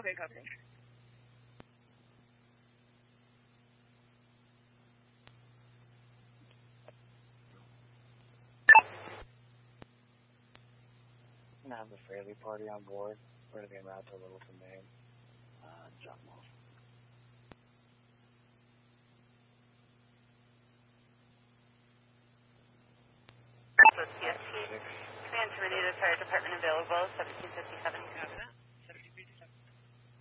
Okay, copy. And have the Fraley party on board. We're going to be en route to Littleton, Maine. Drop them off. So CST, Command to Renita Fire Department available, 17